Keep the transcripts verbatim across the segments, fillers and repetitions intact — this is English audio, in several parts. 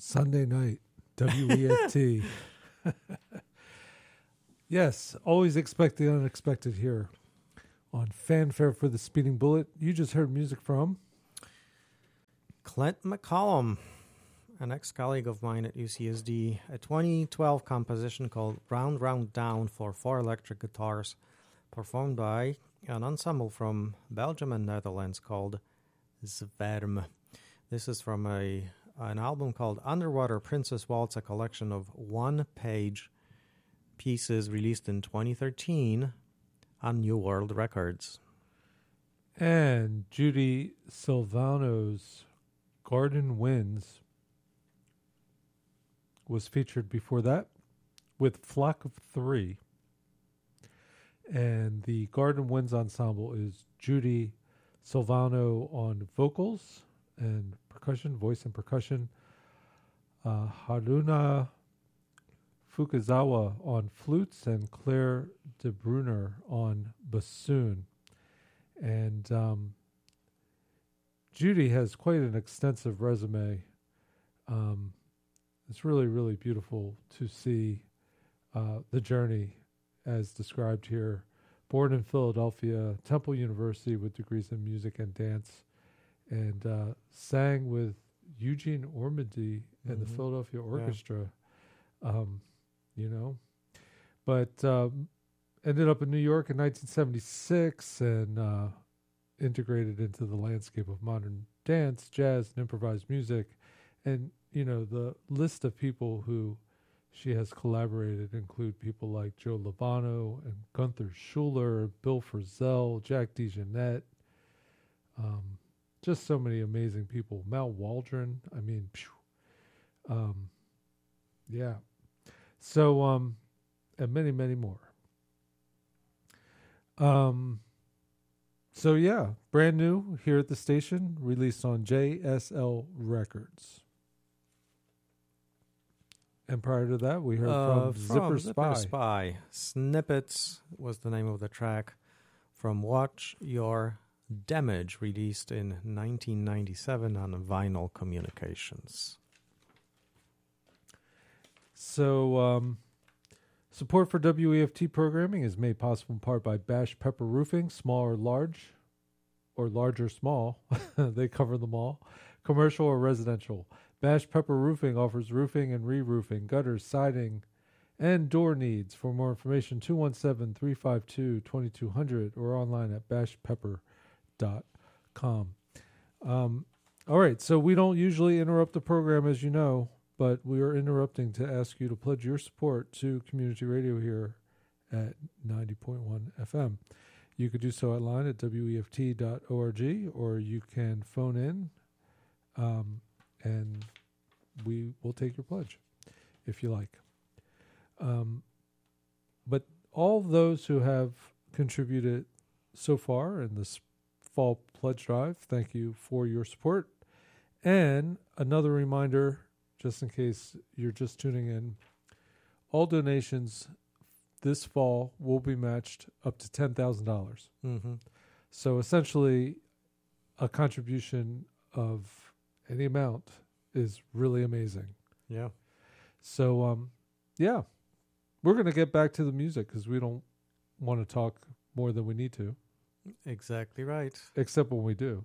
Sunday night, W E F T. Yes, always expect the unexpected here on Fanfare for the Speeding Bullet. You just heard music from Clint McCollum, an ex-colleague of mine at U C S D, a twenty twelve composition called Round Round Down for four electric guitars, performed by an ensemble from Belgium and Netherlands called Zwerm. This is from a an album called Underwater Princess Waltz, a collection of one-page pieces released in twenty thirteen on New World Records. And Judy Silvano's Garden Winds was featured before that with Flock of Three. And the Garden Winds ensemble is Judy Silvano on vocals and percussion, voice and percussion. Uh, Haruna Fukuzawa on flutes and Claire de Brunner on bassoon. And um, Judy has quite an extensive resume. Um, it's really, really beautiful to see uh, the journey as described here. Born in Philadelphia, Temple University with degrees in music and dance, and uh, sang with Eugene Ormandy and mm-hmm. the Philadelphia Orchestra, yeah. um, you know. But um, ended up in New York in nineteen seventy-six and uh, integrated into the landscape of modern dance, jazz, and improvised music. And, you know, the list of people who she has collaborated include people like Joe Lovano and Gunther Schuller, Bill Frisell, Jack DeJohnette, um, just so many amazing people. Mal Waldron, I mean, phew. Um, yeah. So, um, and many, many more. Um, so yeah, brand new here at the station, released on J S L Records. And prior to that, we heard uh, from, from Zipper Spy. Zipper Spy. Snippets was the name of the track from Watch Your Damage, released in nineteen ninety-seven on Vinyl Communications. So, um, support for W E F T programming is made possible in part by Bash Pepper Roofing, small or large, or large or small. They cover them all. Commercial or residential. Bash Pepper Roofing offers roofing and re-roofing, gutters, siding, and door needs. For more information, two one seven, three five two, two two zero zero or online at bash pepper dot com. Um, all right, so we don't usually interrupt the program, as you know, but we are interrupting to ask you to pledge your support to community radio here at ninety point one F M. You could do so online at W E F T dot org, or you can phone in, um, and we will take your pledge if you like. Um, but all those who have contributed so far in this fall pledge drive, thank you for your support. And another reminder, just in case you're just tuning in, all donations this fall will be matched up to ten thousand dollars. Mm-hmm. So essentially, a contribution of any amount is really amazing. Yeah. So, um, yeah, we're going to get back to the music because we don't want to talk more than we need to. Exactly right. Except when we do.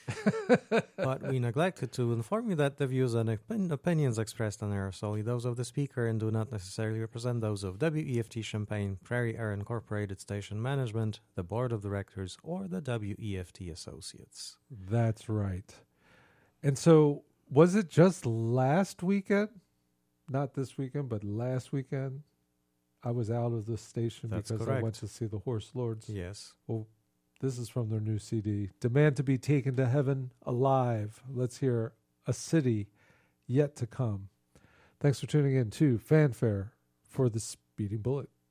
But we neglected to inform you that the views and opin- opinions expressed on air are solely those of the speaker and do not necessarily represent those of W E F T Champaign, Prairie Air Incorporated Station Management, the Board of Directors, or the W E F T Associates. That's right. And so, was it just last weekend? Not this weekend, but last weekend? I was out of the station That's because correct. I went to see the Horse Lords. Yes. Well, this is from their new C D. Demand to be taken to heaven alive. Let's hear A City Yet to Come. Thanks for tuning in to Fanfare for the Speeding Bullet.